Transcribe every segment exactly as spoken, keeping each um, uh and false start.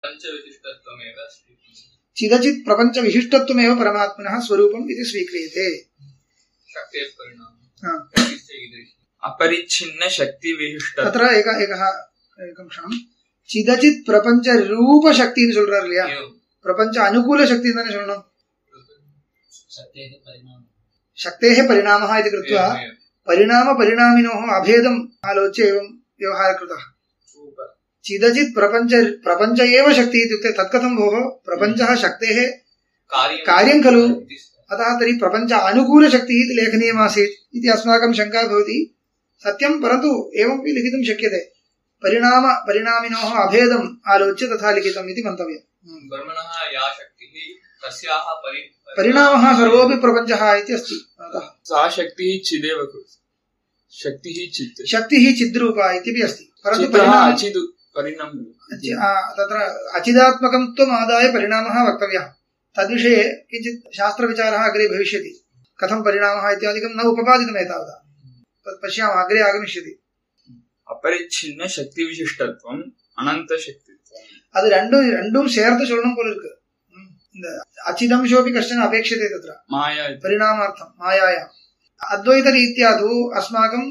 प्रपञ्चविशिष्टत्वमेव चिदचित् प्रपञ्चविशिष्टत्वमेव परमात्मनः स्वरूपम् इति स्वीक्रियते शक्तेः परिणामः अपरिच्छिन्न शक्ति विशिष्ट अत्र एक एकः एकं क्षणं चिदचित् प्रपञ्च रूप शक्ति नु சொல்றார் இல்லையா प्रपञ्च अनुकूल शक्ति தானே சொல்லணும் शक्तेः परिणामः शक्तेः परिणामः इति कृत्वा परिणाम परिणामिनोः अभेदम् आलोच्य एवं व्यवहारः कृतः चिदचित् प्रपञ्च प्रपञ्च एव शक्ति इत्युक्ते तत्कथं भोः प्रपञ्चः शक्तेः कार्यं खलु अतः तर्हि प्रपञ्च अनुकूल शक्तिः इति लेखनीयमासीत् इति अस्माकं शङ्का भवति सत्यं परन्तु एवमपि लिखितुं शक्यते परिणाम परिणामिनोः अभेदम् आलोच्य तथा लिखितम् इति मन्तव्यम् ब्रह्मणः या शक्तिः तस्याः परिणामः सर्वोऽपि प्रपञ्चः इति अस्ति अतः सा शक्तिः चिदेव शक्तिः चित् शक्तिः चिद्रूपा इत्यपि अस्ति परन्तु परिणामः तत्र अचिदात्मकं त्वम् आदाय परिणामः वक्तव्यः तद्विषये किञ्चित् शास्त्रविचारः अग्रे भविष्यति कथं परिणामः इत्यादिकं न उपपादितम् एतावता तत् पश्यामः अग्रे आगमिष्यति अपरिच्छिन्न शक्ति विशिष्टत्वम् अनंत शक्तित्वम् அது ரெண்டு ரெண்டும் சேர்த்து சொல்லணும் போல இருக்கு இந்த அச்சிதம்சோபி கஷ்டன அபேக்ஷते तत्र माया परिणामार्थं मायाया अद्वैत रीत्या तु अस्माकं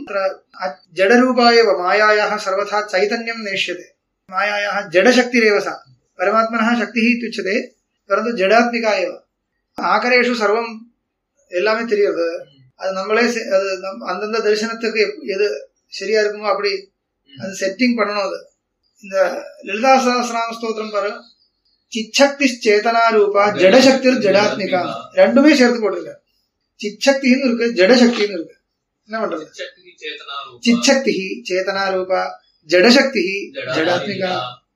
जडरूपा एव मायायाः सर्वथा चैतन्यं नेष्यते मायायाः जडशक्तिरेव सा परमात्मनः शक्तिः इत्युच्यते परन्तु जडात्मिका एव आकरेषु सर्वं எல்லாமே தெரியுது அது நம்மளே அது அந்தந்த தரிசனத்துக்கு எது சரியா இருக்குமோ அப்படி அது செட்டிங் பண்ணணும் அது இந்த லலிதா சஹஸ்ரநாம ஸ்தோத்திரம் பாரு சிச்சக்தி சேதனா ரூபா ஜடசக்திர் ஜடாத்மிகா ரெண்டுமே சேர்த்து போட்டிருக்காரு சிச்சக்தின்னு இருக்கு ஜடசக்தின்னு இருக்கு என்ன பண்றது சிச்சக்தி சேதனா ரூபா ஜடசக்தி ஜடாத்மிகா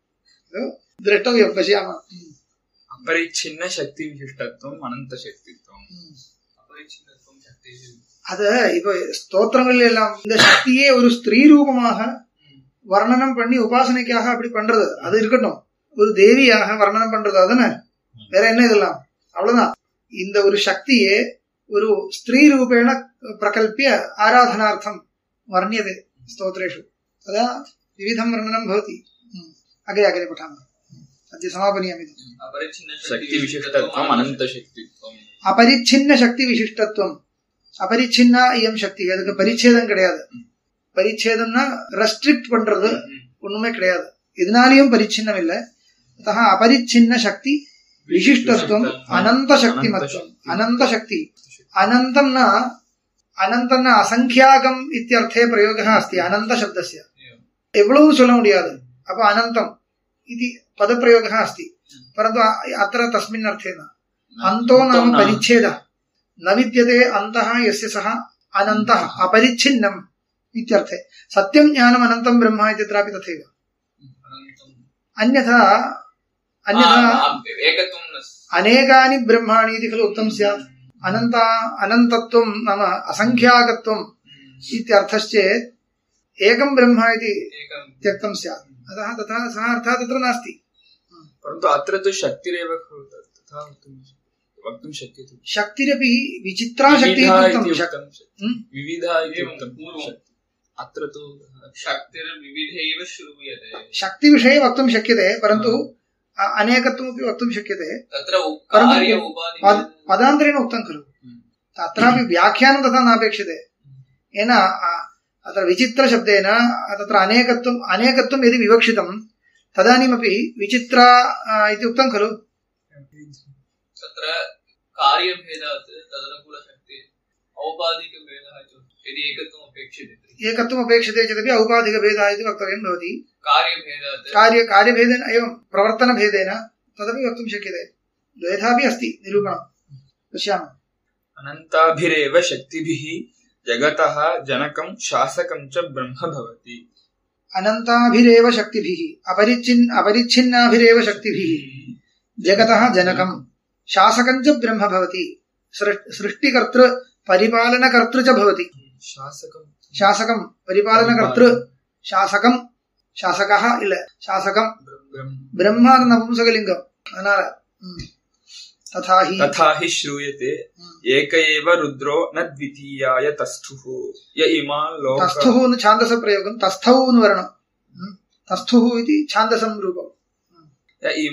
திரஷ்டவ்யம் பசியாம अपरिच्छिन्न शक्ति विशिष्टत्वம் अनंत शक्तित्वம் अपरिच्छिन्नत्वம் शक्ति அது இப்ப ஸ்தோத்திரங்கள் எல்லாம் இந்த சக்தியே ஒரு ஸ்திரீ ரூபமாக வர்ணனம் பண்ணி உபாசனைக்காக அப்படி பண்றது அது இருக்கட்டும் ஒரு தேவியாக வர்ணனம் பண்றது அதுன்னு வேற என்ன இதெல்லாம் அவ்வளவுதான் இந்த ஒரு சக்தியே ஒரு ஸ்திரீ ரூபேண பிரகல்பிய ஆராதனாर्थं वर्ण्यते स्तोत्रेषु तदा विविधं वर्णनं भवति अग्रे अग्रे पठामः अद्य समापनीयमिति अपरिच्छिन्न शक्ति विशिष्टत्वम् अनंत शक्तित्वम् अपरिच्छिन्न शक्ति विशिष्टत्वम् अपरिच्छिन्न इयम शक्ति அதுக்கு பரிச்சேதம் கிடையாது பரிச்சேதம்னா ரெஸ்ட்ரிக்ட் பண்றது ஒண்ணுமே கிடையாது இதனாலயும் பரிச்சின்னம் இல்ல अतः अपरिच्छिन्न शक्ति विशिष्टत्वम् अनंत शक्तिमत्वम् अनंत शक्ति अनंतं न अनंतं न असंख्याकम् इत्यर्थे प्रयोगः अस्ति अनंत शब्दस्य एव्वளவு சொல்ல முடியாது அப்ப अनंतं इति पदप्रयोगः अस्ति परन्तु अत्र तस्मिन् अर्थे न अन्तो नाम परिच्छेदः न विद्यते अन्तः यस्य सः अनन्तः अपरिच्छिन्नम् इत्यर्थे सत्यं ज्ञानम् अनन्तं ब्रह्म इत्यत्रापि तथैव अन्यथा अन्यथा अनेकानि ब्रह्माणि इति खलु उक्तं स्यात् अनन्त अनन्तत्वं नाम असंख्याकत्वम् इत्यर्थश्चेत् एकं ब्रह्म इति त्यक्तं स्यात् अतः तथा सः अर्थः तत्र नास्ति परन्तु अत्र तु शक्तिरेव तथा वक्तुं शक्यते शक्तिरपि विचित्रा शक्तिः विविधा इति उक्तं अत्र तु शक्तिर्विविधैव श्रूयते शक्ति विषये वक्तुं शक्यते परन्तु अनेकत्वमपि वक्तुं शक्यते तत्र कार्य उपाधि पदान्तरेण उक्तं खलु तत्रापि व्याख्यानं तथा नापेक्षते येन अत्र विचित्रशब्देन तत्र अनेकत्वम् अनेकत्वं यदि विवक्षितं तदानीमपि विचित्रा इति उक्तं खलु तत्र कार्यभेदात् तदनुकूलशक्ति औपाधिकभेदः यदि एकत्वम् अपेक्षते एकत्वम् अपेक्षते चेदपि औपाधिकभेदः इति वक्तव्यं भवति कार्यभेदात् कार्य कार्यभेदेन एवं प्रवर्तनभेदेन तदपि वक्तुं शक्यते द्वैधापि अस्ति निरूपणं पश्यामः अनन्ताभिरेव शक्तिभिः जगतः जनकं शासकं च ब्रह्म भवति अनन्ताभिरेव शक्तिभिः अपरिच्छिन्न अपरिच्छिन्नाभिरेव शक्तिभिः जगतः जनकं शासकं च ब्रह्म भवति सृष्टिकर्तृ परिपालनकर्तृ च भवति शासकं शासकं परिपालनकर्तृ शासकं शासकः इल्ल शासकं ब्रह्म नपुंसकलिङ्गं अनार तथा हि तथा हि श्रूयते एक एव रुद्रो न द्वितीयाय तस्थुः य इमान् लोकाः तस्थुः न छान्दस प्रयोगं तस्थौ न वर्णं तस्थुः इति छान्दसं रूपम्